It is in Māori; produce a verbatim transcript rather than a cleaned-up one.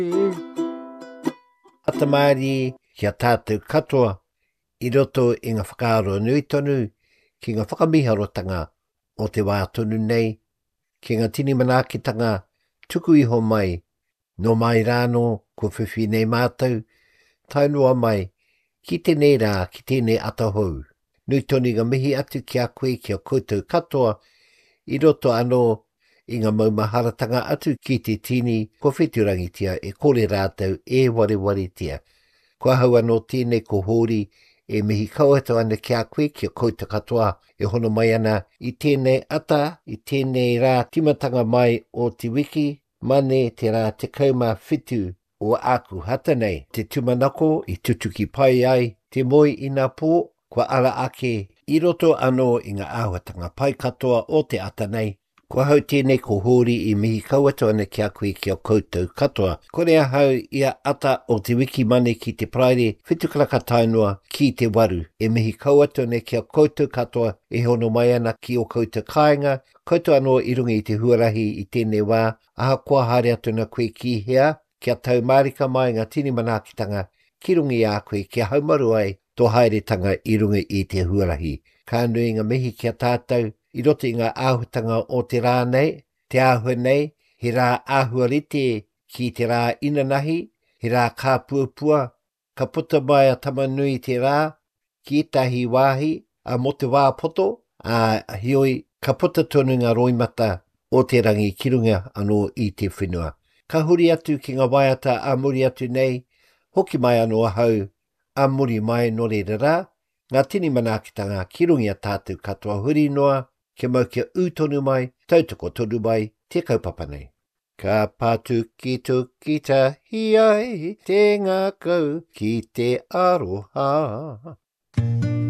Atamaari kia tātou katoa, I roto I ngā whakaaro nui tonu, ki ngā whakamiharotanga o te wā tonu nei, ki ngā tini manaakitanga tuku iho mai, no mai rāno ko whiwhi nei mātou, tainua mai, ki tēnei rā, ki tēnei atahou. Nui tonu ngā mihi atu ki a koe ki a koutou katoa, I roto anō I ngā maumaharatanga atu ki te tini, ko wheturangitia e kore rātou e wari tia. Kua hau anō tēnei ko hōri, e mihi kauato ana ki a koe ki a koutou katoa, e hono mai ana I tēnei ata, I tēnei rā timatanga mai o te wiki, mane te rā te kauma whitu o aku hata nei. Te tumanako I tutuki pai ai, te moi I ngā pō, kua ara ake I roto anō I ngā āhuatanga pai katoa o te ata nei. Kua hau tēnei ko hōri I mihi kauato ana ki a koe ki a koutou katoa. Kore a hau ia ata o te wiki mane ki te praere, whitukaraka tainua ki te waru. E mihi kauato ana ki a koutou katoa, e hono mai ana ki o koutou kāinga, koutou anō I runga I te huarahi I tēnei wā, aha kua haere atu na koe ki hea, kia tau marika mai ngā tini manaakitanga, ki rungi a koe kia haumaru ai, tō haeretanga I runga I te huarahi. Ka nui ngā mihi kia tātou, I roto I ngā āhutanga o te rā nei, te āhua nei, he rā āhua rite ki te rā inanahi, he rā kāpuapua, ka puta mai a tamanui te rā, ki etahi wāhi, a mo te wā poto, a hioi ka puta tonu ngā roimata o te rangi ki runga anō I te whenua. Ka huri atu ki ngā waiata a muri atu nei, hoki mai anō hau, a muri mai no re rā, ngā tini manaakitanga ki rungi a tātou katoa huri noa, ke mau kia ūtonu mai, tautoko tonu mai, te kaupapa nei. Ka patuki tuki tahi ai, te ngā kau ki te aroha.